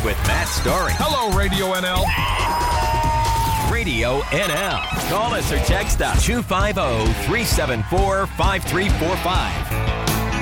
with Matt Story. Hello, Radio NL. Radio NL. Call us or text us 250-374-5345.